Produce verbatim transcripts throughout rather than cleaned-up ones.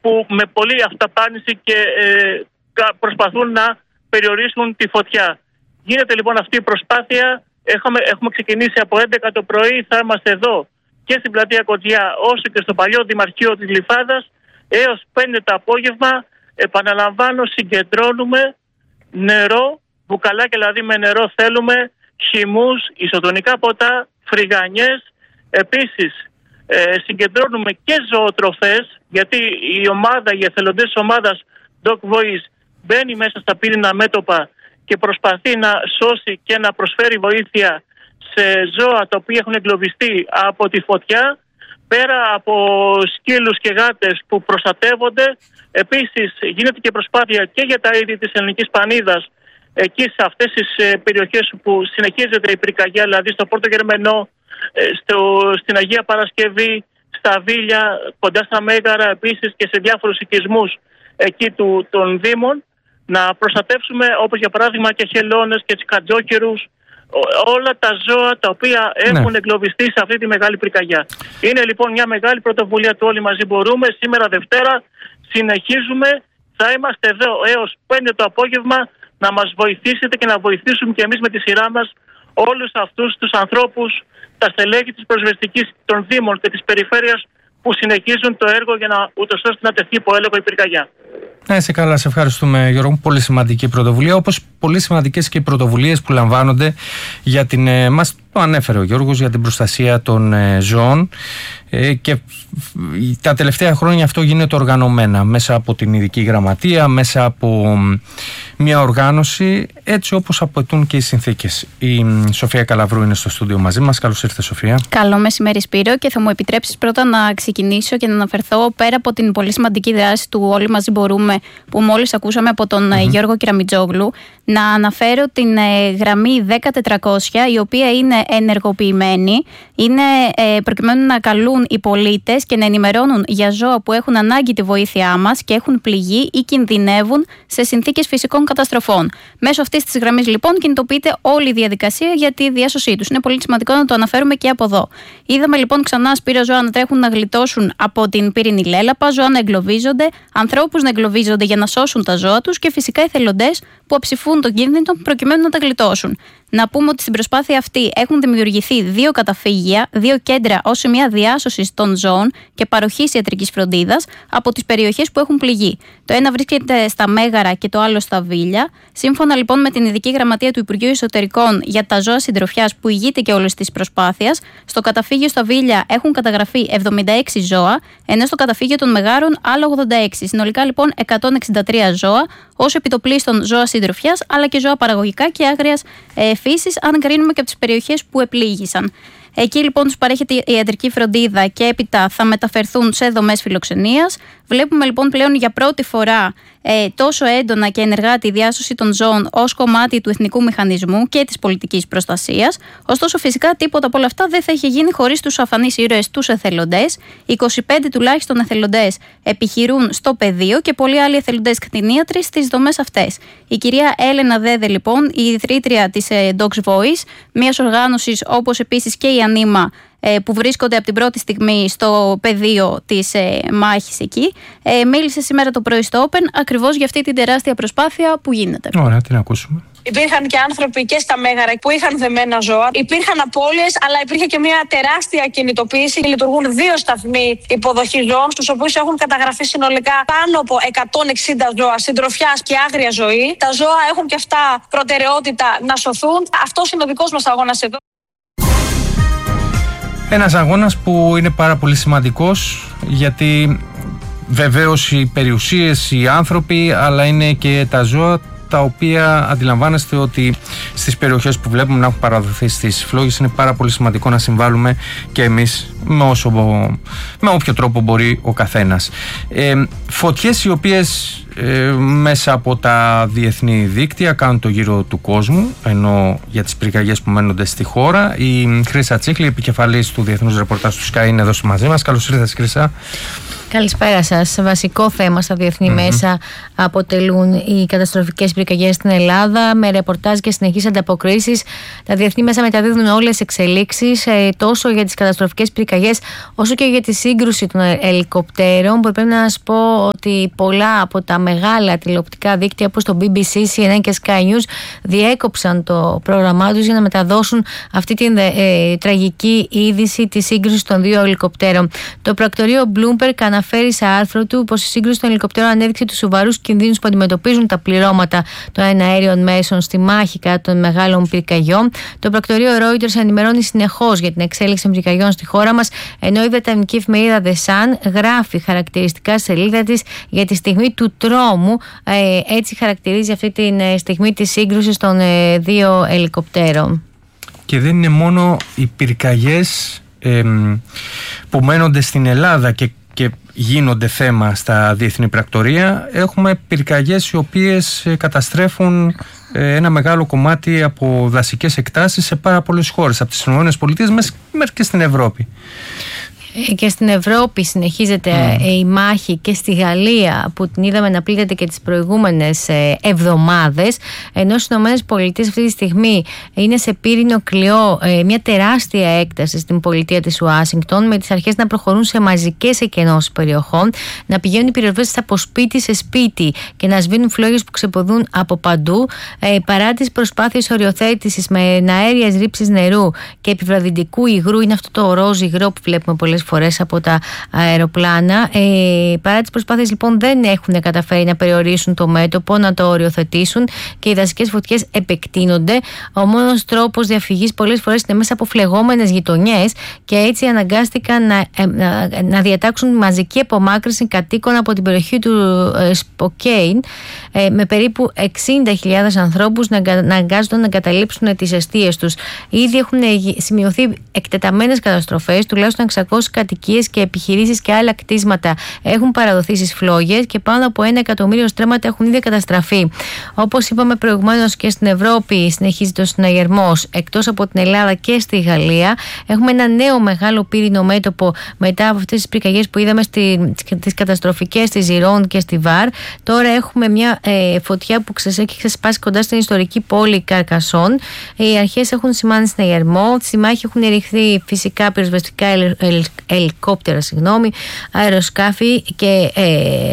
που με πολλή αυταπάνηση και ε, προσπαθούν να περιορίσουν τη φωτιά. Γίνεται λοιπόν αυτή η προσπάθεια. Έχουμε, έχουμε ξεκινήσει από έντεκα το πρωί, θα είμαστε εδώ και στην πλατεία Κοντζιά όσο και στο παλιό Δημαρχείο της Γλυφάδας έως πέντε το απόγευμα. Επαναλαμβάνω, συγκεντρώνουμε νερό, μπουκαλάκια δηλαδή με νερό θέλουμε, χυμούς, ισοτονικά ποτά, φρυγανιές. Επίσης ε, συγκεντρώνουμε και ζωοτροφές, γιατί η ομάδα, οι εθελοντές της ομάδας Dog Voice μπαίνει μέσα στα πύρινα μέτωπα και προσπαθεί να σώσει και να προσφέρει βοήθεια σε ζώα τα οποία έχουν εγκλωβιστεί από τη φωτιά, πέρα από σκύλους και γάτες που προστατεύονται. Επίσης γίνεται και προσπάθεια και για τα είδη της ελληνικής πανίδας εκεί σε αυτές τις περιοχές που συνεχίζεται η πυρκαγιά, δηλαδή στο Πόρτο Γερμενό, στο, στην Αγία Παρασκευή, στα Βίλια, κοντά στα Μέγαρα, επίσης και σε διάφορους οικισμούς εκεί του, των Δήμων, να προστατεύσουμε όπως για παράδειγμα και χελώνες και τσικατζόκερους, όλα τα ζώα τα οποία έχουν ναι. εγκλωβιστεί σε αυτή τη μεγάλη πυρκαγιά. Είναι λοιπόν μια μεγάλη πρωτοβουλία του Όλοι Μαζί Μπορούμε. Σήμερα Δευτέρα συνεχίζουμε, θα είμαστε εδώ έως πέντε το απόγευμα να μας βοηθήσετε και να βοηθήσουμε και εμείς με τη σειρά μας όλους αυτούς τους ανθρώπους, τα στελέχη της προσβεστικής των Δήμων και της Περιφέρειας που συνεχίζουν το έργο για να ούτως ώστε να τεθεί υπό έλεγχο η πυρκαγιά. Ναι, σε καλά, σε ευχαριστούμε Γιώργο. Πολύ σημαντική πρωτοβουλία, όπως πολύ σημαντικές και οι πρωτοβουλίες που λαμβάνονται για την, ε, μας το ανέφερε ο Γιώργος, για την προστασία των ε, ζώων ε, και τα τελευταία χρόνια αυτό γίνεται οργανωμένα μέσα από την ειδική γραμματεία, μέσα από μια οργάνωση έτσι όπως απαιτούν και οι συνθήκες. Η Σοφία Καλαβρού είναι στο στούντιο μαζί μας. Καλώς ήρθε, Σοφία. Καλό μεσημέρι, Σπύρο, και θα μου επιτρέψεις πρώτα να ξεκινήσω και να αναφερθώ πέρα από την πολύ σημαντική δράση του Όλοι Μαζί Μπορούμε που μόλις ακούσαμε από τον mm-hmm. Γιώργο Κυραμιτζόγλου, να αναφέρω την ε, γραμμή δέκα τετρακόσια, η οποία είναι ενεργοποιημένη, είναι ε, προκειμένου να καλούν οι πολίτες και να ενημερώνουν για ζώα που έχουν ανάγκη τη βοήθειά μας και έχουν πληγεί ή κινδυνεύουν σε συνθήκες φυσικών καταστροφών. Μέσω αυτής της γραμμής λοιπόν κινητοποιείται όλη η διαδικασία για τη διάσωσή τους. Είναι πολύ σημαντικό να το αναφέρουμε και από εδώ. Είδαμε λοιπόν ξανά, Σπύρο, ζώα να τρέχουν να γλιτώσουν από την πύρινη λέλαπα, ζώα να εγκλωβίζονται, ανθρώπους να εγκλωβίζονται για να σώσουν τα ζώα τους και φυσικά εθελοντές που αψηφούν τον κίνδυνο προκειμένου να τα γλιτώσουν. Να πούμε ότι στην προσπάθεια αυτή έχουν δημιουργηθεί δύο καταφύγια, δύο κέντρα ως σημεία διάσωσης των ζώων και παροχής ιατρικής φροντίδας από τις περιοχές που έχουν πληγεί. Το ένα βρίσκεται στα Μέγαρα και το άλλο στα Βίλια. Σύμφωνα λοιπόν με την ειδική γραμματεία του Υπουργείου Εσωτερικών για τα ζώα συντροφιάς που ηγείται και όλες τις προσπάθειες, στο καταφύγιο στα Βίλια έχουν καταγραφεί εβδομήντα έξι ζώα, ενώ στο καταφύγιο των Μεγάρων άλλα ογδόντα έξι. Συνολικά λοιπόν εκατόν εξήντα τρία ζώα, ως επιτοπλίστων ζώα συντροφιάς, αλλά και ζώα παραγωγικά και άγριας ε, φύσης, αν κρίνουμε και από τις περιοχές που επλήγησαν. Εκεί λοιπόν τους παρέχεται η ιατρική φροντίδα και έπειτα θα μεταφερθούν σε δομές φιλοξενίας. Βλέπουμε λοιπόν πλέον για πρώτη φορά ε, τόσο έντονα και ενεργά τη διάσωση των ζώων ως κομμάτι του εθνικού μηχανισμού και της πολιτικής προστασίας. Ωστόσο, φυσικά τίποτα από όλα αυτά δεν θα είχε γίνει χωρίς τους αφανείς ήρωες, τους εθελοντές. είκοσι πέντε τουλάχιστον εθελοντές επιχειρούν στο πεδίο και πολλοί άλλοι εθελοντές κτηνίατροι στις δομές αυτές. Η κυρία Έλενα Δέδε, λοιπόν, η ιδρύτρια της ε, Dogs Voice, μιας οργάνωσης όπως επίσης και η Ανίμα, που βρίσκονται από την πρώτη στιγμή στο πεδίο της ε, μάχης εκεί, ε, μίλησε σήμερα το πρωί στο Open ακριβώς για αυτή την τεράστια προσπάθεια που γίνεται. Ωραία, την ακούσουμε. Υπήρχαν και άνθρωποι και στα Μέγαρα που είχαν δεμένα ζώα. Υπήρχαν απώλειες, αλλά υπήρχε και μια τεράστια κινητοποίηση. Λειτουργούν δύο σταθμοί υποδοχής ζώων, στους οποίους έχουν καταγραφεί συνολικά πάνω από εκατόν εξήντα ζώα συντροφιάς και άγρια ζωή. Τα ζώα έχουν και αυτά προτεραιότητα να σωθούν. Αυτός είναι ο δικός μας αγώνας εδώ. Ένας αγώνας που είναι πάρα πολύ σημαντικός, γιατί βεβαίως οι περιουσίες, οι άνθρωποι, αλλά είναι και τα ζώα, τα οποία αντιλαμβάνεστε ότι στις περιοχές που βλέπουμε να έχουν παραδοθεί στις φλόγες είναι πάρα πολύ σημαντικό να συμβάλλουμε και εμείς με, όσο, με όποιο τρόπο μπορεί ο καθένας. Ε, φωτιές οι οποίες ε, μέσα από τα διεθνή δίκτυα κάνουν το γύρο του κόσμου, ενώ για τις πυρκαγιές που μένονται στη χώρα. Η Χρύσα Τσίχλη, επικεφαλής του Διεθνούς Ρεπορτάζ του Sky, είναι εδώ μαζί μας. Καλώς ήρθατε, Χρύσα. Καλησπέρα σας. Βασικό θέμα στα διεθνή mm-hmm. μέσα αποτελούν οι καταστροφικές πυρκαγιές στην Ελλάδα, με ρεπορτάζ και συνεχείς ανταποκρίσεις. Τα διεθνή μέσα μεταδίδουν όλες τις εξελίξεις, τόσο για τις καταστροφικές πυρκαγιές όσο και για τη σύγκρουση των ελικοπτέρων. Που πρέπει να σας πω ότι πολλά από τα μεγάλα τηλεοπτικά δίκτυα όπως το μπι μπι σι, σι εν εν και Sky News διέκοψαν το πρόγραμμά τους για να μεταδώσουν αυτή την ε, τραγική είδηση της σύγκρουσης των δύο ελικοπτέρων. Το πρακτορείο Bloomberg αναφέρει σε άρθρο του πως η σύγκρουση των ελικοπτέρων ανέδειξε τους σοβαρούς κινδύνους που αντιμετωπίζουν τα πληρώματα των εναέριων μέσων στη μάχη κατά των μεγάλων πυρκαγιών. Το πρακτορείο Reuters ενημερώνει συνεχώς για την εξέλιξη των πυρκαγιών στη χώρα μας, ενώ η βρετανική εφημερίδα The Sun γράφει χαρακτηριστικά σελίδα της για τη στιγμή του τρόμου. Ε, έτσι χαρακτηρίζει αυτή τη στιγμή της σύγκρουσης των ε, δύο ελικοπτέρων. Και δεν είναι μόνο οι πυρκαγιές ε, που μένονται στην Ελλάδα και, και γίνονται θέμα στα διεθνή πρακτορεία. Έχουμε πυρκαγιές οι οποίες καταστρέφουν ένα μεγάλο κομμάτι από δασικές εκτάσεις σε πάρα πολλές χώρες, από τις ΗΠΑ μέχρι και στην Ευρώπη. Και στην Ευρώπη συνεχίζεται mm. η μάχη, και στη Γαλλία που την είδαμε να πλήττεται και τις προηγούμενες εβδομάδες, ενώ στις ΗΠΑ αυτή τη στιγμή είναι σε πύρινο κλειό μια τεράστια έκταση στην πολιτεία της Ουάσιγκτον, με τις αρχές να προχωρούν σε μαζικές εκενώσεις περιοχών, να πηγαίνουν οι πυροσβέστες από σπίτι σε σπίτι και να σβήνουν φλόγες που ξεποδούν από παντού, παρά τις προσπάθειες οριοθέτησης με αέριες ρήψεις νερού και επιβραδυντικού υγρού. Είναι αυτό το ροζ υγρό που βλέπουμε πολλές φορές από τα αεροπλάνα. Ε, παρά τις προσπάθειες λοιπόν δεν έχουν καταφέρει να περιορίσουν το μέτωπο, να το οριοθετήσουν, και οι δασικές φωτιές επεκτείνονται. Ο μόνος τρόπος διαφυγής πολλές φορές είναι μέσα από φλεγόμενες γειτονιές, και έτσι αναγκάστηκαν να, να, να διατάξουν μαζική απομάκρυνση κατοίκων από την περιοχή του ε, Σποκέιν, ε, με περίπου εξήντα χιλιάδες ανθρώπους να αναγκάζονται να εγκαταλείψουν τις εστίες τους. Ήδη έχουν σημειωθεί εκτεταμένες καταστροφές, τουλάχιστον εξακόσιες κατοικίες και επιχειρήσεις και άλλα κτίσματα έχουν παραδοθεί στις φλόγες, και πάνω από ένα εκατομμύριο στρέμματα έχουν ήδη καταστραφεί. Όπως είπαμε προηγουμένως, και στην Ευρώπη συνεχίζεται ο συναγερμός, εκτός από την Ελλάδα και στη Γαλλία. Έχουμε ένα νέο μεγάλο πύρινο μέτωπο μετά από αυτές τις πυρκαγιές που είδαμε στις καταστροφικές στη Ζιρόν και στη Βάρ. Τώρα έχουμε μια ε, φωτιά που έχει ξεσπάσει κοντά στην ιστορική πόλη Καρκασόν. Οι αρχές έχουν σημάνει συναγερμό. Στη μάχη έχουν ρηχθεί φυσικά πυροσβεστικά ελ, ελ, ελικόπτερα, συγγνώμη, αεροσκάφη και ε,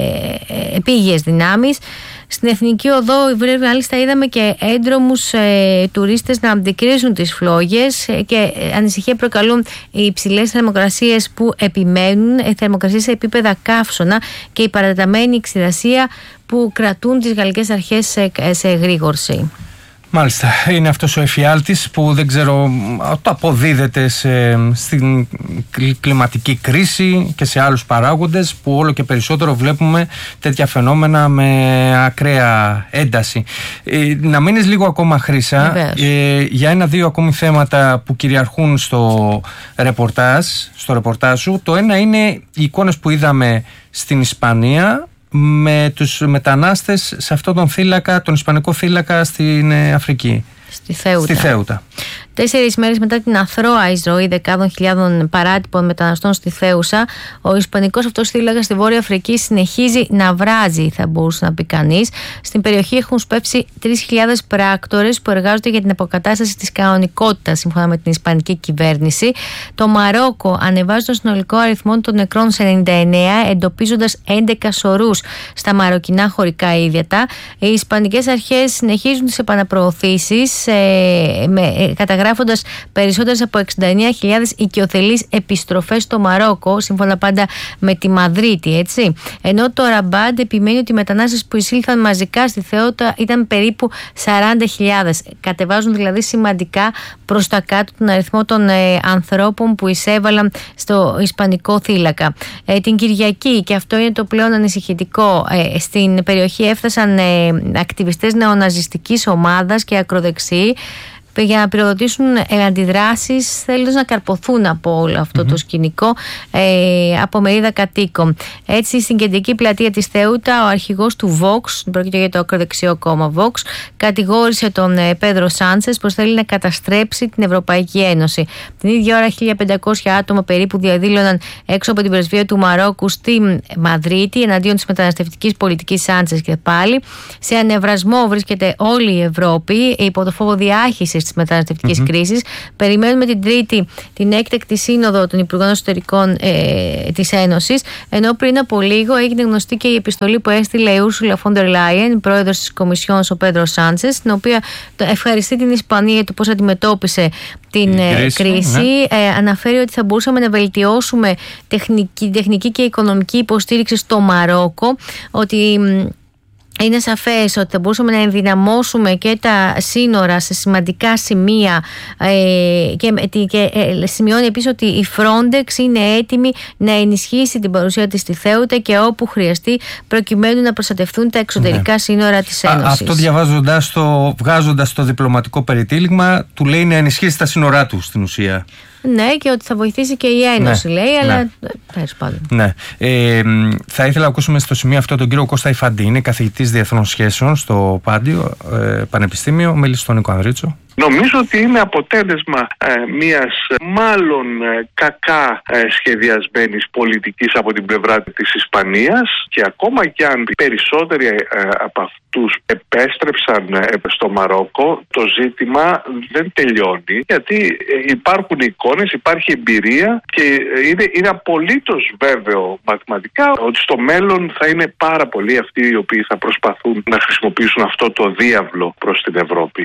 ε, επίγειες δυνάμεις. Στην Εθνική Οδό, μάλιστα, είδαμε και έντρομους ε, τουρίστες να αντικρίζουν τις φλόγες, και ε, ανησυχία προκαλούν οι υψηλές θερμοκρασίες που επιμένουν, ε, θερμοκρασίες σε επίπεδα καύσωνα, και η παραταμένη ξηρασία που κρατούν τις γαλλικές αρχές σε, σε εγρήγορση. Μάλιστα, είναι αυτός ο εφιάλτης που δεν ξέρω, το αποδίδεται σε, στην κλιματική κρίση και σε άλλους παράγοντες, που όλο και περισσότερο βλέπουμε τέτοια φαινόμενα με ακραία ένταση. Ε, να μείνεις λίγο ακόμα, Χρύσα, ε, για ένα-δύο ακόμη θέματα που κυριαρχούν στο ρεπορτάζ, στο ρεπορτάζ σου. Το ένα είναι οι εικόνες που είδαμε στην Ισπανία με τους μετανάστες σε αυτόν τον θύλακα, τον ισπανικό θύλακα στην Αφρική. Στη Θέουτα. Στη Θέουτα. Τέσσερις μέρες μετά την αθρώα εισρωή δεκάδων χιλιάδων παράτυπων μεταναστών στη Θέουσα, ο ισπανικός αυτός θύλακας στη Βόρεια Αφρική συνεχίζει να βράζει, θα μπορούσε να πει κανείς. Στην περιοχή έχουν σπεύσει τρεις χιλιάδες πράκτορες που εργάζονται για την αποκατάσταση της κανονικότητας, σύμφωνα με την ισπανική κυβέρνηση. Το Μαρόκο ανεβάζει τον συνολικό αριθμό των νεκρών σε ενενήντα εννέα, εντοπίζοντας έντεκα σωρούς στα μαροκινά χωρικά ίδρυτα. Οι ισπανικές αρχές συνεχίζουν τις επαναπροωθήσεις, ε, με, ε, καταγράφοντας περισσότερες από εξήντα εννέα χιλιάδες οικειοθελείς επιστροφές στο Μαρόκο, σύμφωνα πάντα με τη Μαδρίτη, έτσι. Ενώ το Ραμπάντ επιμένει ότι οι μετανάστες που εισήλθαν μαζικά στη Θέουτα ήταν περίπου σαράντα χιλιάδες. Κατεβάζουν δηλαδή σημαντικά προς τα κάτω τον αριθμό των ε, ανθρώπων που εισέβαλαν στο ισπανικό θύλακα. Ε, την Κυριακή, και αυτό είναι το πλέον ανησυχητικό, ε, στην περιοχή έφτασαν ε, ακτιβιστές νεοναζιστικής ομάδας και ακροδεξιοί, για να πυροδοτήσουν αντιδράσεις, θέλοντας να καρποθούν από όλο αυτό mm-hmm. το σκηνικό ε, από μερίδα κατοίκων. Έτσι, στην κεντρική πλατεία της Θεούτα, ο αρχηγός του Vox, πρόκειται για το ακροδεξιό κόμμα Vox, κατηγόρησε τον ε, Πέδρο Σάντσες πως θέλει να καταστρέψει την Ευρωπαϊκή Ένωση. Την ίδια ώρα, χίλια πεντακόσια άτομα περίπου διαδήλωναν έξω από την πρεσβεία του Μαρόκου στη Μαδρίτη εναντίον της μεταναστευτικής πολιτικής Σάντσες και πάλι. Σε ανεβρασμό βρίσκεται όλη η Ευρώπη υπό το φόβο διάχυσης της μεταναστευτικής mm-hmm. κρίσης. Περιμένουμε την Τρίτη την έκτακτη σύνοδο των Υπουργών Εσωτερικών ε, της Ένωσης, ενώ πριν από λίγο έγινε γνωστή και η επιστολή που έστειλε η Ursula von der Leyen, πρόεδρος της Κομισιόν, ο Πέδρο Σάντσες, στην οποία ευχαριστεί την Ισπανία για το πώς αντιμετώπισε την κρίση. κρίση. Ναι. Ε, αναφέρει ότι θα μπορούσαμε να βελτιώσουμε τεχνική, τεχνική και οικονομική υποστήριξη στο Μαρόκο, ότι είναι σαφές ότι θα μπορούσαμε να ενδυναμώσουμε και τα σύνορα σε σημαντικά σημεία ε, και, και ε, σημειώνει επίσης ότι η Frontex είναι έτοιμη να ενισχύσει την παρουσία της στη Θέουτα και όπου χρειαστεί, προκειμένου να προστατευτούν τα εξωτερικά ναι. σύνορα της Ένωσης. Α, αυτό διαβάζοντας το, βγάζοντας το διπλωματικό περιτύλιγμα, του λέει να ενισχύσει τα σύνορά του στην ουσία. Ναι, και ότι θα βοηθήσει και η Ένωση, ναι, λέει, αλλά. Ναι. ναι. Ε, θα ήθελα να ακούσουμε στο σημείο αυτό τον κύριο Κώστα Ιφαντή. Είναι καθηγητής διεθνών σχέσεων στο Πάντιο ε, Πανεπιστήμιο. Μίλησε στον Νίκο Ανδρίτσο. Νομίζω ότι είναι αποτέλεσμα ε, μιας μάλλον ε, κακά ε, σχεδιασμένης πολιτικής από την πλευρά της Ισπανίας, και ακόμα κι αν περισσότεροι ε, από αυτούς επέστρεψαν ε, στο Μαρόκο, το ζήτημα δεν τελειώνει, γιατί ε, υπάρχουν εικόνες, υπάρχει εμπειρία και ε, είναι, είναι απολύτως βέβαιο μαθηματικά ότι στο μέλλον θα είναι πάρα πολλοί αυτοί οι οποίοι θα προσπαθούν να χρησιμοποιήσουν αυτό το διάβλο προς την Ευρώπη.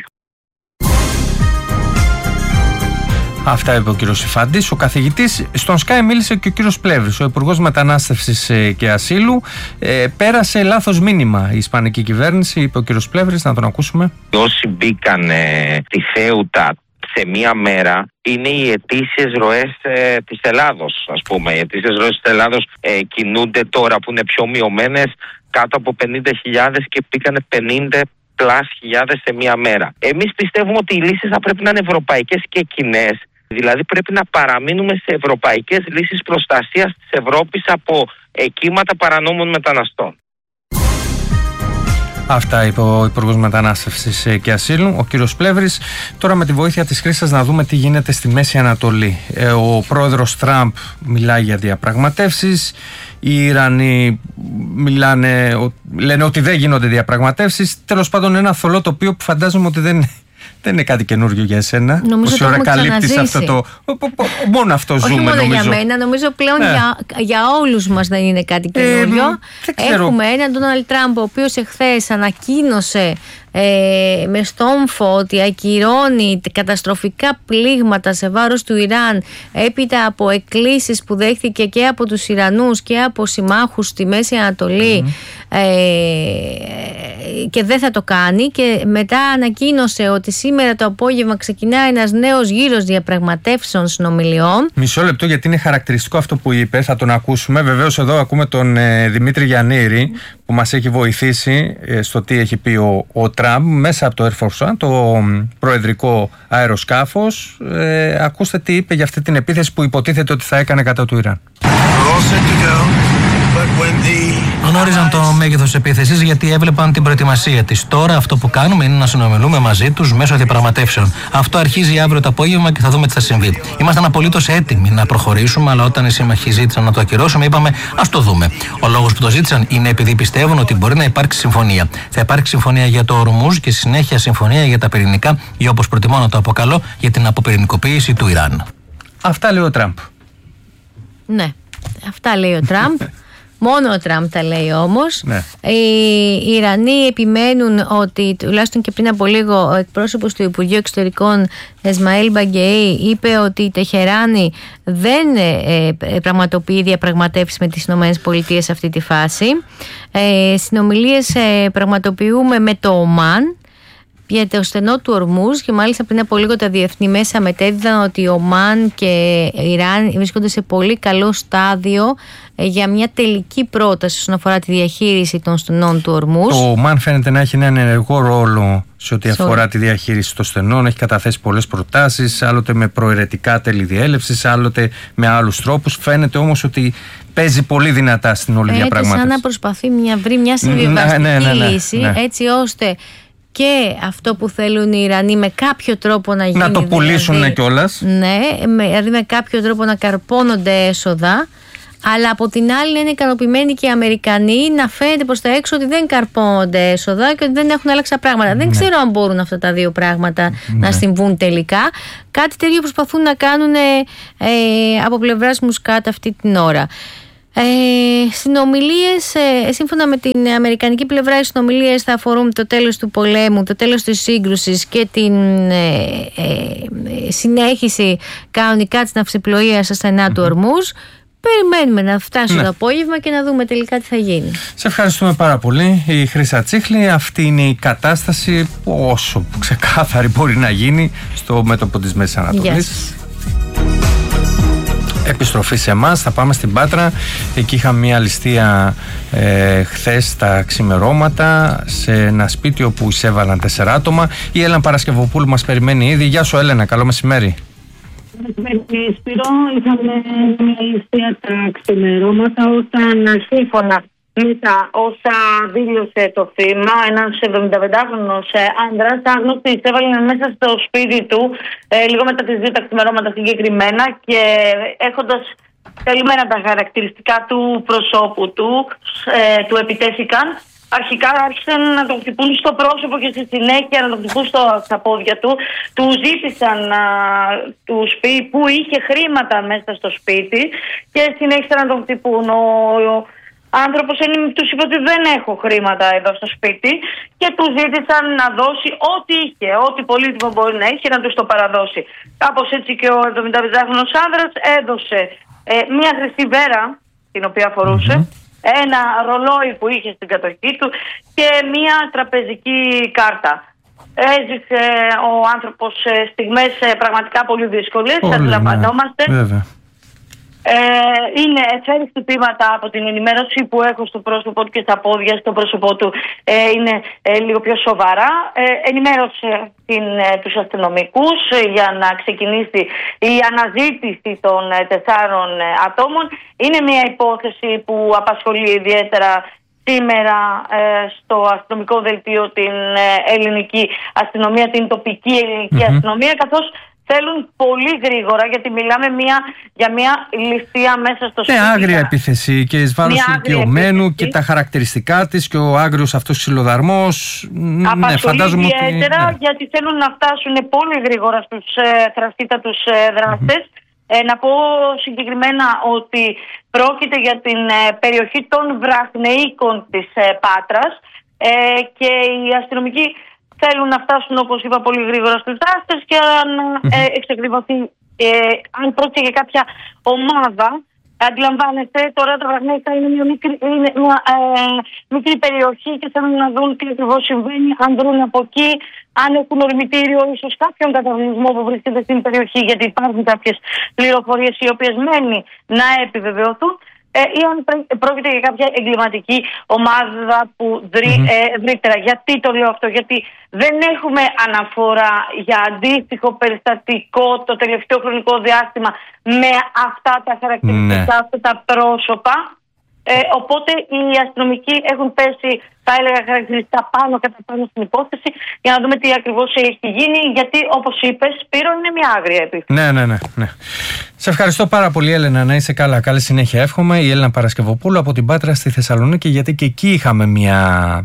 Αυτά είπε ο κύριος Ιφαντής. Ο καθηγητής στον Sky μίλησε και ο κύριος Πλεύρης, ο Υπουργός Μετανάστευσης και Ασύλου. Ε, πέρασε λάθος μήνυμα η Ισπανική κυβέρνηση, είπε ο κύριος Πλεύρης. Να τον ακούσουμε. Όσοι μπήκαν ε, τη Θέουτα σε μία μέρα είναι οι ετήσιες ροές ε, της Ελλάδος, ας πούμε. Οι ετήσιες ροές της Ελλάδος ε, κινούνται τώρα που είναι πιο μειωμένες κάτω από πενήντα χιλιάδες και πήγανε πενήντα πλάς χιλιάδες σε μία μέρα. Εμείς πιστεύουμε ότι οι λύσεις θα πρέπει να είναι ευρωπαϊκές και κοινές. Δηλαδή πρέπει να παραμείνουμε σε ευρωπαϊκές λύσεις προστασίας της Ευρώπης από κύματα παρανόμων μεταναστών. Αυτά είπε ο Υπουργός Μετανάστευσης και Ασύλου, ο κύριος Πλεύρης. Τώρα με τη βοήθεια της κρίσης να δούμε τι γίνεται στη Μέση Ανατολή. Ο πρόεδρος Τραμπ μιλάει για διαπραγματεύσεις. Οι Ιρανοί μιλάνε, λένε ότι δεν γίνονται διαπραγματεύσεις. Τέλος πάντων, ένα θολό τοπίο που φαντάζομαι ότι δεν Δεν είναι κάτι καινούριο για εσένα. Νομίζω ότι ώρα καλύπτεις αυτό το. Μόνο αυτό όχι ζούμε, μόνο νομίζω. Για μένα, νομίζω πλέον ε. για, για όλους μας δεν είναι κάτι καινούριο. Ε, Έχουμε έναν Ντόναλντ Τραμπ, ο οποίος εχθές ανακοίνωσε ε, με στόμφο ότι ακυρώνει καταστροφικά πλήγματα σε βάρος του Ιράν έπειτα από εκκλήσεις που δέχθηκε και από τους Ιρανούς και από συμμάχους στη Μέση Ανατολή. Mm. Ε, και δεν θα το κάνει, και μετά ανακοίνωσε ότι σήμερα το απόγευμα ξεκινά ένας νέος γύρος διαπραγματεύσεων συνομιλιών. Μισό λεπτό, γιατί είναι χαρακτηριστικό αυτό που είπε, θα τον ακούσουμε. Βεβαίως εδώ ακούμε τον ε, Δημήτρη Γιαννήρη που μας έχει βοηθήσει ε, στο τι έχει πει ο, ο Τραμπ μέσα από το Air Force One, το προεδρικό αεροσκάφος. Ε, ακούστε τι είπε για αυτή την επίθεση που υποτίθεται ότι θα έκανε κατά του Ιράν. Γνώριζαν το μέγεθος της επίθεσης γιατί έβλεπαν την προετοιμασία της. Τώρα αυτό που κάνουμε είναι να συνομιλούμε μαζί τους μέσω διαπραγματεύσεων. Αυτό αρχίζει αύριο το απόγευμα και θα δούμε τι θα συμβεί. Ήμασταν απολύτως έτοιμοι να προχωρήσουμε, αλλά όταν οι σύμμαχοι ζήτησαν να το ακυρώσουμε, είπαμε ας το δούμε. Ο λόγος που το ζήτησαν είναι επειδή πιστεύουν ότι μπορεί να υπάρξει συμφωνία. Θα υπάρξει συμφωνία για το Ορμούζ και συνέχεια συμφωνία για τα πυρηνικά, ή όπως προτιμώ να το αποκαλώ, για την αποπυρηνικοποίηση του Ιράν. Αυτά λέει ο Τραμπ. Ναι, αυτά λέει ο Τραμπ. Μόνο ο Τραμπ τα λέει όμως. Ναι. Οι Ιρανοί επιμένουν ότι, τουλάχιστον και πριν από λίγο, ο εκπρόσωπος του Υπουργείου Εξωτερικών Εσμαήλ Μπαγκεή είπε ότι η Τεχεράνη δεν ε, ε, πραγματοποιεί διαπραγματεύσεις με τις ΗΠΑ σε αυτή τη φάση. Ε, συνομιλίες ε, πραγματοποιούμε με το Ομάν. για το στενό του Ορμούζ, και μάλιστα πριν από λίγο τα διεθνή μέσα μετέδιδαν ότι ο Ομάν και Ιράν βρίσκονται σε πολύ καλό στάδιο για μια τελική πρόταση όσον αφορά τη διαχείριση των στενών του Ορμούζ. Το Ομάν φαίνεται να έχει έναν ενεργό ρόλο σε ό,τι αφορά Sorry. τη διαχείριση των στενών. Έχει καταθέσει πολλές προτάσεις, άλλοτε με προαιρετικά τέλη διέλευσης, άλλοτε με άλλους τρόπους. Φαίνεται όμως ότι παίζει πολύ δυνατά στην όλη διαπραγμάτευση. Σαν να προσπαθεί να βρει μια συμβιβαστική ναι, ναι, ναι, ναι, λύση, ναι. έτσι ώστε και αυτό που θέλουν οι Ιρανοί με κάποιο τρόπο να γίνει. Να το πουλήσουν δηλαδή, κιόλας. Ναι, δηλαδή με κάποιο τρόπο να καρπώνονται έσοδα. Αλλά από την άλλη είναι ικανοποιημένοι και οι Αμερικανοί να φαίνεται προς τα έξω ότι δεν καρπώνονται έσοδα και ότι δεν έχουν άλλαξα πράγματα. Ναι. Δεν ξέρω αν μπορούν αυτά τα δύο πράγματα ναι. να συμβούν τελικά. Κάτι τέτοιο προσπαθούν να κάνουν ε, από πλευράς Μουσκάτ αυτή την ώρα. Ε, συνομιλίες, ε, σύμφωνα με την αμερικανική πλευρά, οι συνομιλίες θα αφορούν το τέλος του πολέμου, το τέλος της σύγκρουσης και την ε, ε, συνέχιση κανονικά της ναυσιπλοείας στα στενά mm-hmm. του Ορμούζ. Περιμένουμε να φτάσει ναι. το απόγευμα και να δούμε τελικά τι θα γίνει. Σε ευχαριστούμε πάρα πολύ, η Χρύσα Τσίχλη. Αυτή είναι η κατάσταση που όσο ξεκάθαρη μπορεί να γίνει στο μέτωπο της Μέσης Ανατολής. Επιστροφή σε εμάς, θα πάμε στην Πάτρα. Εκεί είχαμε μια ληστεία ε, χθες τα ξημερώματα σε ένα σπίτι όπου εισέβαλαν τέσσερα άτομα. Η Έλενα Παρασκευοπούλου μας περιμένει ήδη. Γεια σου Έλενα, καλό μεσημέρι. Σπύρο, είχαμε μια ληστεία τα ξημερώματα όταν σύμφωνα με τα όσα δήλωσε το θύμα, ένας εβδομηνταπεντάχρονος άντρας άγνωστοι εισέβαλαν μέσα στο σπίτι του ε, λίγο μετά τις δύο τα ξημερώματα συγκεκριμένα και έχοντας καλυμμένα τα χαρακτηριστικά του προσώπου του, ε, του επιτέθηκαν. Αρχικά άρχισαν να τον χτυπούν στο πρόσωπο και στη συνέχεια να τον χτυπούν στο, στα πόδια του. Του ζήτησαν α, του πει που είχε χρήματα μέσα στο σπίτι και συνέχισαν να τον χτυπούν. Ο, ο άνθρωπος τους είπε ότι δεν έχω χρήματα εδώ στο σπίτι και του ζήτησαν να δώσει ό,τι είχε, ό,τι πολύτιμο μπορεί να είχε, να τους το παραδώσει. Κάπως έτσι και ο εβδομηνταπεντάχρονος άνδρας έδωσε ε, μια χρυσή βέρα την οποία φορούσε. Mm-hmm. Ένα ρολόι που είχε στην κατοχή του και μία τραπεζική κάρτα. Έζησε ο άνθρωπος στιγμές πραγματικά πολύ δύσκολες, αντιλαμβανόμαστε. Ναι, ε, είναι φέρει χτυπήματα από την ενημέρωση που έχω στο πρόσωπό του και στα πόδια, στο πρόσωπό του ε, είναι ε, λίγο πιο σοβαρά. Ε, ενημέρωσε την, ε, τους αστυνομικούς ε, για να ξεκινήσει η αναζήτηση των ε, τεσσάρων ε, ατόμων. Είναι μια υπόθεση που απασχολεί ιδιαίτερα σήμερα ε, στο αστυνομικό δελτίο την ε, ελληνική αστυνομία, την τοπική ελληνική mm-hmm. αστυνομία, καθώς θέλουν πολύ γρήγορα, γιατί μιλάμε μια, για μια ληστεία μέσα στο σπίτι. Ναι, άγρια επίθεση και εις βάρος του ηλικιωμένου και τα χαρακτηριστικά της και ο άγριος αυτός ξυλοδαρμός. Ναι, φαντάζομαι ιδιαίτερα ότι, ναι. γιατί θέλουν να φτάσουν πολύ γρήγορα στους ε, θραστήτατους ε, δράστες. Mm-hmm. Ε, να πω συγκεκριμένα ότι πρόκειται για την ε, περιοχή των Βραχνεΐκων της ε, Πάτρας ε, και οι αστυνομικοί θέλουν να φτάσουν, όπως είπα, πολύ γρήγορα στους δράστες και να ε, εξακριβωθεί ε, αν πρόκειται για κάποια ομάδα. Αντιλαμβάνεστε, τώρα τα Βραχνέικα είναι μια μικρή, είναι μια, ε, μικρή περιοχή και θέλουν να δουν τι ακριβώς συμβαίνει, αν δουν από εκεί, αν έχουν ορμητήριο ίσως κάποιον καταβλισμό που βρίσκεται στην περιοχή, γιατί υπάρχουν κάποιες πληροφορίες οι οποίες μένει να επιβεβαιωθούν. Ε, ή αν πρόκειται για κάποια εγκληματική ομάδα που δρει, mm-hmm. ε, ευρύτερα. Γιατί το λέω αυτό? Γιατί δεν έχουμε αναφορά για αντίστοιχο περιστατικό το τελευταίο χρονικό διάστημα με αυτά τα χαρακτηριστικά, mm-hmm. αυτά τα πρόσωπα. Ε, οπότε οι αστυνομικοί έχουν πέσει, θα έλεγα, χαρακτηριστικά πάνω κατά πάνω στην υπόθεση για να δούμε τι ακριβώς έχει γίνει. Γιατί, όπως είπες, Σπύρο, είναι μια άγρια επίθεση. Ναι, ναι, ναι, ναι. Σε ευχαριστώ πάρα πολύ, Έλενα. Να είσαι καλά. Καλή συνέχεια, εύχομαι. Η Έλενα Παρασκευοπούλου από την Πάτρα στη Θεσσαλονίκη, γιατί και εκεί είχαμε μια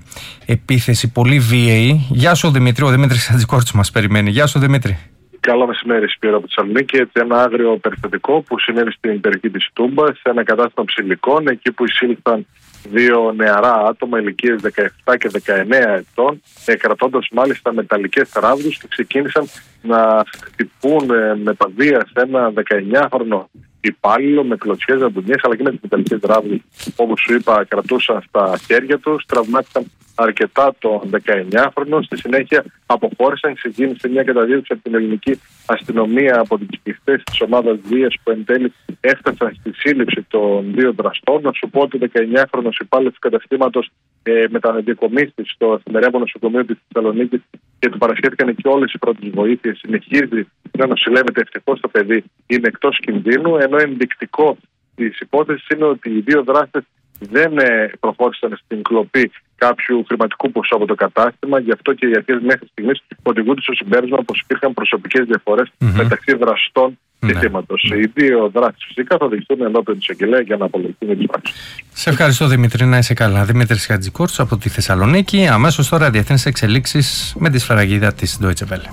επίθεση πολύ βίαιη. Γεια σου, Δημήτρη. Ο Δημήτρης Χατζικόρτης μας περιμένει. Γεια σου, Δημήτρη. Καλό μεσημέρι, Σπύρο από τη Θεσσαλονίκη. Έτσι, ένα άγριο περιστατικό που συνέβη στην περιοχή της Τούμπας, σε ένα κατάστημα ψηλικών, εκεί που εισήλθαν δύο νεαρά άτομα ηλικίες δεκαεπτά και δεκαεννέα ετών, κρατώντας μάλιστα μεταλλικές ράβδους και ξεκίνησαν να χτυπούν με τα βία σε ένα δεκαεννιάχρονο υπάλληλο με κλωτσιές, ζαμπουνιές αλλά και με τις μεταλλικές ράβδους. Όπως σου είπα, κρατούσαν στα χέρια τους, τραυμάτισαν αρκετά τον δεκαεννιάχρονο. Στη συνέχεια αποχώρησαν, ξεκίνησε μια καταδίωξη από την ελληνική αστυνομία από τις πιστές της ομάδας βίας που εν τέλει έφτασαν στη σύλληψη των δύο δραστών. Να σου πω ότι ο δεκαεννιάχρονος υπάλληλος του καταστήματος ε, μεταδιακομίστη στο εφημερεύον νοσοκομείο της Θεσσαλονίκης και του παρασχέθηκαν και όλες οι πρώτες βοήθειες. Συνεχίζει να νοσηλεύεται, ευτυχώς το παιδί είναι εκτός κινδύνου, ενώ ενδεικτικό της υπόθεσης είναι ότι οι δύο δράστες δεν προχώρησαν στην κλοπή κάποιου χρηματικού ποσού από το κατάστημα. Γι' αυτό και οι αρχές μέχρι στιγμής οδηγούνται στο συμπέρασμα πως υπήρχαν προσωπικές διαφορές mm-hmm. μεταξύ δραστών και θύματος. Mm-hmm. Οι δύο δράστες φυσικά θα οδηγηθούν ενώπιον της εισαγγελέα για να απολογηθούν τις πράξεις. Σε ευχαριστώ, Δημήτρη, να είσαι καλά. Δημήτρης Χατζικόρτς από τη Θεσσαλονίκη. Αμέσως τώρα διεθνείς εξελίξεις με τη σφραγίδα της Deutsche Welle.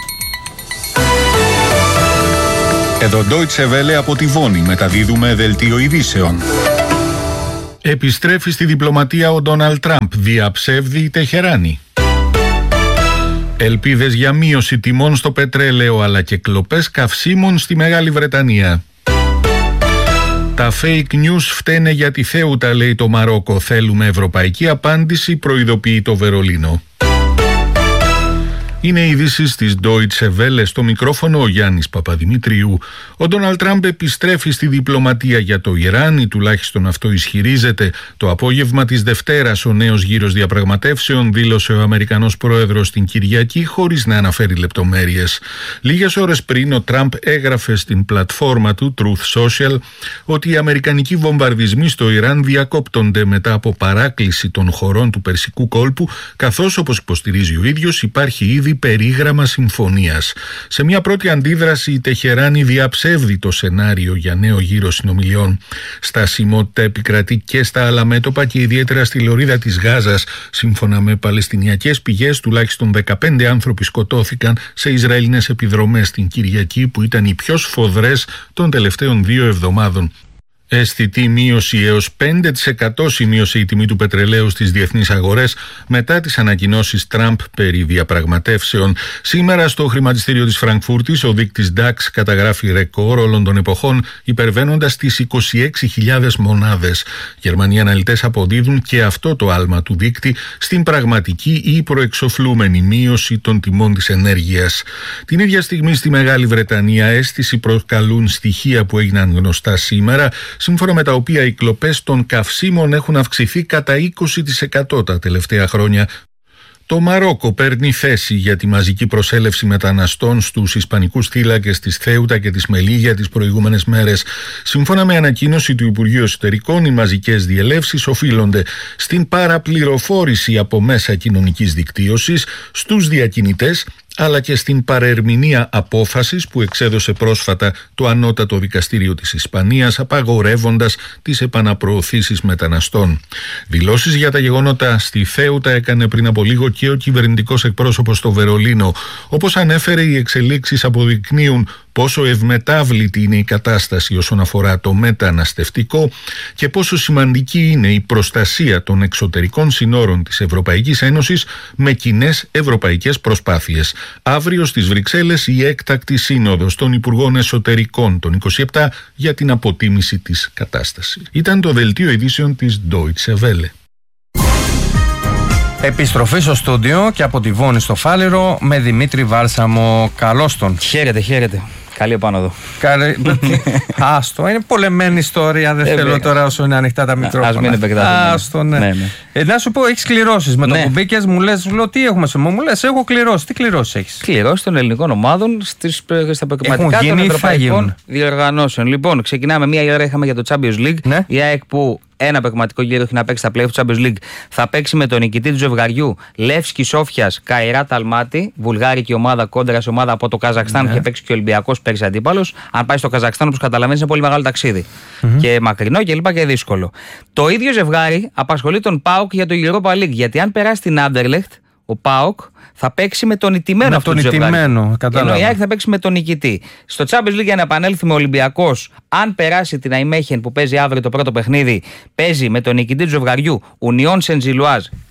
Εδώ Deutsche Welle από τη Βόνη μεταδίδουμε δελτίο ειδήσεων. Επιστρέφει στη διπλωματία ο Ντόναλντ Τραμπ, διαψεύδει η Τεχεράνη. Ελπίδες για μείωση τιμών στο πετρέλαιο αλλά και κλοπές καυσίμων στη Μεγάλη Βρετανία. Τα fake news φταίνε για τη Θέουτα, λέει το Μαρόκο. Θέλουμε ευρωπαϊκή απάντηση, προειδοποιεί το Βερολίνο. Είναι οι ειδήσεις της Deutsche Welle, στο μικρόφωνο ο Γιάννης Παπαδημητρίου. Ο Ντόναλντ Τραμπ επιστρέφει στη διπλωματία για το Ιράν, ή τουλάχιστον αυτό ισχυρίζεται. Το απόγευμα της Δευτέρας ο νέος γύρος διαπραγματεύσεων, δήλωσε ο Αμερικανός πρόεδρος την Κυριακή, χωρίς να αναφέρει λεπτομέρειες. Λίγες ώρες πριν ο Τραμπ έγραφε στην πλατφόρμα του Truth Social ότι οι αμερικανικοί βομβαρδισμοί στο Ιράν διακόπτονται μετά από παράκληση των χωρών του Περσικού κόλπου, καθώς, όπως υποστηρίζει ο ίδιος, υπάρχει ήδη περίγραμμα συμφωνίας. Σε μια πρώτη αντίδραση η Τεχεράνη διαψεύδει το σενάριο για νέο γύρο συνομιλιών. Στασιμότητα επικρατεί και στα άλλα μέτωπα και ιδιαίτερα στη λωρίδα της Γάζας. Σύμφωνα με παλαιστινιακές πηγές, τουλάχιστον δεκαπέντε άνθρωποι σκοτώθηκαν σε Ισραηλινές επιδρομές την Κυριακή, που ήταν οι πιο σφοδρές των τελευταίων δύο εβδομάδων. Αισθητή μείωση έως πέντε τοις εκατό σημείωσε η τιμή του πετρελαίου στις διεθνείς αγορές μετά τις ανακοινώσεις Τραμπ περί διαπραγματεύσεων. Σήμερα στο χρηματιστήριο της Φραγκφούρτης ο δείκτης νταξ καταγράφει ρεκόρ όλων των εποχών, υπερβαίνοντας τις είκοσι έξι χιλιάδες μονάδες. Γερμανοί αναλυτές αποδίδουν και αυτό το άλμα του δείκτη στην πραγματική ή προεξοφλούμενη μείωση των τιμών της ενέργειας. Την ίδια στιγμή στη Μεγάλη Βρετανία αίσθηση προκαλούν στοιχεία που έγιναν γνωστά σήμερα, σύμφωνα με τα οποία οι κλοπές των καυσίμων έχουν αυξηθεί κατά είκοσι τοις εκατό τα τελευταία χρόνια. Το Μαρόκο παίρνει θέση για τη μαζική προσέλευση μεταναστών στους ισπανικούς θύλακες της Θέουτα και της Μελίγια τις προηγούμενες μέρες. Σύμφωνα με ανακοίνωση του Υπουργείου Εσωτερικών, οι μαζικές διελεύσεις οφείλονται στην παραπληροφόρηση από μέσα κοινωνικής δικτύωσης, στους διακινητές, αλλά και στην παρερμηνία απόφασης που εξέδωσε πρόσφατα το Ανώτατο Δικαστήριο της Ισπανίας, απαγορεύοντας τις επαναπροωθήσεις μεταναστών. Δηλώσεις για τα γεγονότα στη Θέουτα έκανε πριν από λίγο και ο κυβερνητικός εκπρόσωπος στο Βερολίνο. Όπως ανέφερε, οι εξελίξεις αποδεικνύουν πόσο ευμετάβλητη είναι η κατάσταση όσον αφορά το μεταναστευτικό και πόσο σημαντική είναι η προστασία των εξωτερικών συνόρων της Ευρωπαϊκής Ένωσης με κοινές ευρωπαϊκές προσπάθειες. Αύριο στις Βρυξέλλες η έκτακτη σύνοδος των Υπουργών Εσωτερικών των είκοσι επτά για την αποτίμηση της κατάστασης. Ήταν το δελτίο ειδήσεων της Deutsche Welle. Επιστροφή στο στούντιο και από τη Βόνη στο Φάληρο με Δημήτρη Βάλσαμο. Καλώς τον. Χαίρετε, χαίρετε. Καλή επάνω εδώ. Άστο, είναι πολεμένη ιστορία. Δεν θέλω βέβαια. Τώρα όσο είναι ανοιχτά τα μικρόφωνα. Ας μην επεκτάθουμε. Άστο, ναι. ναι, ναι. Ε, να σου πω, έχεις κληρώσεις με ναι. το που μπήκες, μου λες, λέω, τι έχουμε σε μου, μου λες, έχω κληρώσει. Τι κληρώσεις έχεις? Κληρώσεις των ελληνικών ομάδων στις, στα επαγγελματικά των ευρωπαϊκών διοργανώσεων. Λοιπόν, ξεκινάμε. Μία ώρα είχαμε για το Champions League. Ναι. Η ΑΕΚ που ένα παιγματικό γύρο έχει να παίξει στα play-off Champions League. Θα παίξει με τον νικητή του ζευγαριού Λεύσκι Σόφιας Καϊράτ Αλμάτι, βουλγάρικη ομάδα κόντρα σε ομάδα από το Καζακστάν που ναι. είχε παίξει και ο Ολυμπιακός πέρυσι αντίπαλος. Αν πάει στο Καζακστάν, όπως καταλαβαίνεις, είναι πολύ μεγάλο ταξίδι. Mm-hmm. Και μακρινό και λοιπά και δύσκολο. Το ίδιο ζευγάρι απασχολεί τον ΠΑΟΚ για το Europa League. Γιατί αν περάσει την Άντερλεχτ, ο ΠΑΟΚ θα παίξει με τον ηττημένο με αυτό τον το ηττημένο, ενώ η ΑΕΚ θα παίξει με τον νικητή. Στο Champions League, για να επανέλθουμε, ο Ολυμπιακός, αν περάσει την Nijmegen που παίζει αύριο το πρώτο παιχνίδι, παίζει με τον νικητή του ζευγαριού Union Saint-Gilloise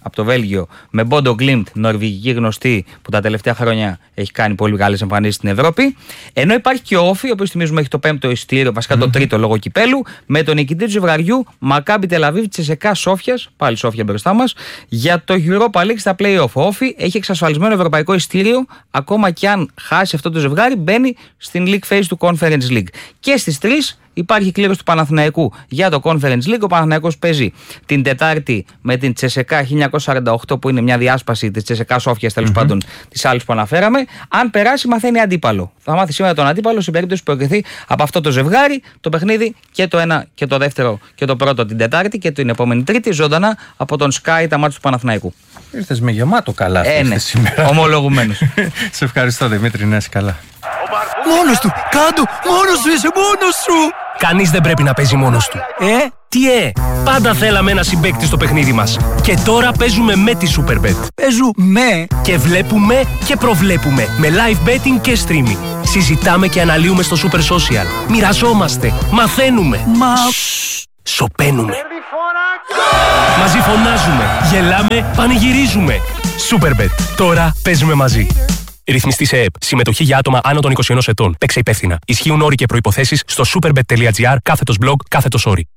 από το Βέλγιο, με Bodo Glimt, νορβηγική γνωστή που τα τελευταία χρόνια έχει κάνει πολύ μεγάλες εμφανίσεις στην Ευρώπη. Ενώ υπάρχει και ο Όφι, ο οποίος θυμίζουμε έχει το πέμπτο εισιτήριο, βασικά το τρίτο λόγω κυπέλου, με τον νικητή του ζευγαριού Μακάμπι Τελαβίβ Τσεσεκά Σόφιας, πάλι Σόφια μπροστά μας, για το Europa League στα play-off. Ο Όφι έχει εξασφαλισμένο ευρωπαϊκό εισιτήριο, ακόμα και αν χάσει αυτό το ζευγάρι, μπαίνει στην League Phase του Conference League. Και στις τρεις υπάρχει κλήρωση του Παναθηναϊκού για το Conference League. Ο Παναθηναϊκός παίζει την Τετάρτη με την Τσεσεκά χίλια εννιακόσια σαράντα οκτώ, που είναι μια διάσπαση της Τσεσεκά Σόφιας, τέλος mm-hmm. πάντων της άλλης που αναφέραμε. Αν περάσει, μαθαίνει αντίπαλο. Θα μάθει σήμερα τον αντίπαλο σε περίπτωση που προκριθεί από αυτό το ζευγάρι το παιχνίδι και το ένα και το δεύτερο και το πρώτο την Τετάρτη και την επόμενη Τρίτη ζωντανά από τον Sky τα μάτια του Παναθηναϊκού. Ήρθες με γεμάτο καλά ε, ναι. σήμερα. Ομολογουμένος. Σε ευχαριστώ, Δημήτρη, να είσαι καλά. Μόνος του! Κάντο! Μόνος σου είσαι! Μόνος σου! Κανείς δεν πρέπει να παίζει μόνος του. Ε, τι ε! Πάντα θέλαμε ένα συμπαίκτη στο παιχνίδι μας. Και τώρα παίζουμε με τη Superbet. Παίζουμε! Και βλέπουμε και προβλέπουμε με live betting και streaming. Συζητάμε και αναλύουμε στο Super Social. Μοιραζόμαστε, μαθαίνουμε. Μα... Σοπαίνουμε. Μαζί φωνάζουμε, γελάμε, πανηγυρίζουμε. Superbet. Τώρα παίζουμε μαζί. Ρυθμιστή σε ΕΕΠ. Συμμετοχή για άτομα άνω των είκοσι ενός ετών. Παίξε υπεύθυνα. Ισχύουν όροι και προϋποθέσεις στο superbet.gr κάθετος blog κάθετος όροι.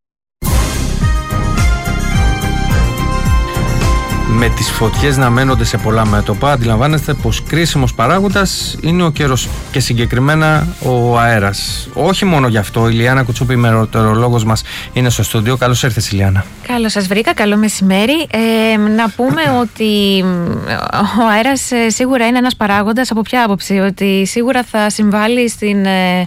Με τις φωτιές να μένονται σε πολλά μέτωπα, αντιλαμβάνεστε πως κρίσιμος παράγοντας είναι ο καιρός και συγκεκριμένα ο αέρας. Όχι μόνο γι' αυτό, η Ιλιάνα Κουτσούπη, η μεteorolόγος μας, είναι στο στούντιο. Καλώς ήρθες, Ιλιάνα. Καλώς σας βρήκα, καλό μεσημέρι. Ε, να πούμε ότι ο αέρας σίγουρα είναι ένας παράγοντας. Από ποια άποψη? Ότι σίγουρα θα συμβάλλει στην, ε,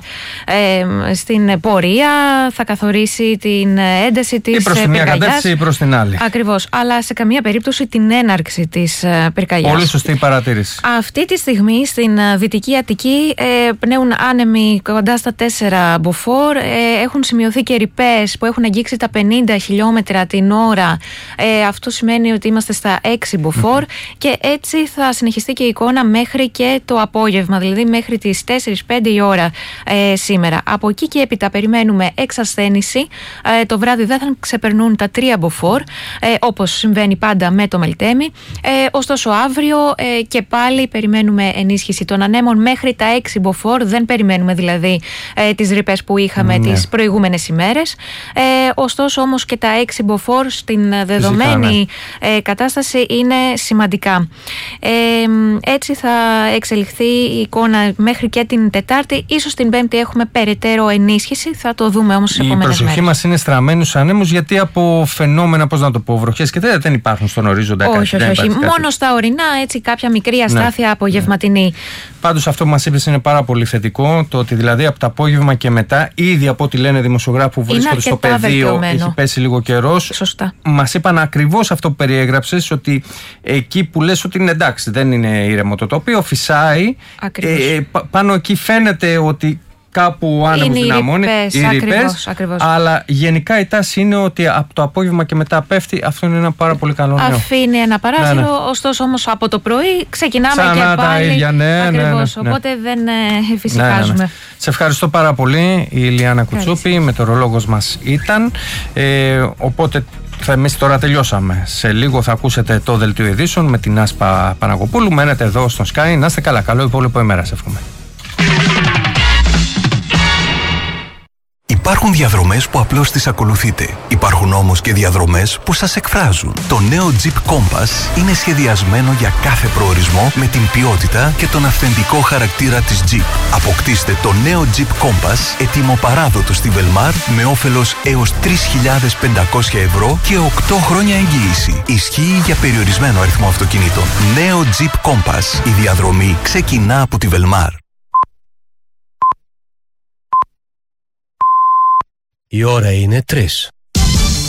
ε, στην πορεία, θα καθορίσει την ένταση της πυρκαγιάς. Ή προς τη μία κατεύθυνση ή προς την άλλη. Ακριβώς, αλλά σε καμία περίπτωση την έναρξη της πυρκαγιάς. Πολύ σωστή παρατήρηση. Αυτή τη στιγμή στην Δυτική Αττική ε, πνέουν άνεμοι κοντά στα τέσσερα μποφόρ. Ε, έχουν σημειωθεί και ρηπές που έχουν αγγίξει τα πενήντα χιλιόμετρα την ώρα. Ε, αυτό σημαίνει ότι είμαστε στα έξι μποφόρ mm-hmm. και έτσι θα συνεχιστεί και η εικόνα μέχρι και το απόγευμα, δηλαδή μέχρι τις τέσσερις πέντε η ώρα ε, σήμερα. Από εκεί και έπειτα περιμένουμε εξασθένηση. Ε, το βράδυ δεν θα ξεπερνούν τα τρία μποφόρ, ε, όπως συμβαίνει πάντα με το Μελτέμι. Ε, ωστόσο αύριο ε, και πάλι περιμένουμε ενίσχυση των ανέμων μέχρι τα έξι μποφόρ. Δεν περιμένουμε δηλαδή ε, τις ρηπές που είχαμε mm, τις yeah. προηγούμενες ημέρες. Ε, ωστόσο όμως και τα έξι μποφόρ στην δεδομένη Φυσικά, ναι. ε, κατάσταση είναι σημαντικά. Ε, έτσι θα εξελιχθεί η εικόνα μέχρι και την Τετάρτη. Ίσως την Πέμπτη έχουμε περαιτέρω ενίσχυση. Θα το δούμε όμως στις επόμενες μέρες. Η προσοχή μας είναι στραμμένη στους ανέμους, γιατί από φαινόμενα, πώς να το πω, βροχές και τέτοια δεν υπάρχουν στον ορίζοντα. Όχι, όχι, όχι. Μόνο στα ορεινά, έτσι κάποια μικρή αστάθεια ναι. απογευματινή. Ναι. Πάντως αυτό που μας είπες είναι πάρα πολύ θετικό. Το ότι δηλαδή από το απόγευμα και μετά, ήδη από ό,τι λένε δημοσιογράφοι που βρίσκονται στο πεδίο, έχει πέσει λίγο καιρός. Σωστά. Μας είπαν ακριβώς αυτό που περιέγραψες, ότι εκεί που λες ότι είναι εντάξει, δεν είναι ήρεμο το τοπίο, φυσάει. Ε, πάνω εκεί φαίνεται ότι κάπου άνεμος δυναμώνει, οι ρηπές, αλλά γενικά η τάση είναι ότι από το απόγευμα και μετά πέφτει. Αυτό είναι ένα πάρα πολύ καλό νέο. Αφήνει ένα παράθυρο, ναι, ναι. ωστόσο όμως από το πρωί ξεκινάμε Ξανά και πάλι τα ίδια, ναι, ακριβώς, ναι, ναι, ναι. οπότε δεν ε, φυσικάζουμε. Ναι, ναι, ναι. Σε ευχαριστώ πάρα πολύ, η Ιλιάνα Κουτσούπη, μεteorolόγος μας ήταν, ε, οπότε εμείς τώρα τελειώσαμε. Σε λίγο θα ακούσετε το δελτίο ειδήσεων με την Άσπα Παναγοπούλου. Μένετε εδώ στο Sky, να είστε καλά, καλό υπόλοιπο ημέρα, σε εύχομαι. Υπάρχουν διαδρομές που απλώς τις ακολουθείτε. Υπάρχουν όμως και διαδρομές που σας εκφράζουν. Το νέο Jeep Compass είναι σχεδιασμένο για κάθε προορισμό με την ποιότητα και τον αυθεντικό χαρακτήρα της Jeep. Αποκτήστε το νέο Jeep Compass έτοιμο παράδοτο στη Velmar με όφελος έως τρεις χιλιάδες πεντακόσια ευρώ και οκτώ χρόνια εγγύηση. Ισχύει για περιορισμένο αριθμό αυτοκινήτων. Νέο Jeep Compass. Η διαδρομή ξεκινά από τη Velmar. Η ώρα είναι τρεις.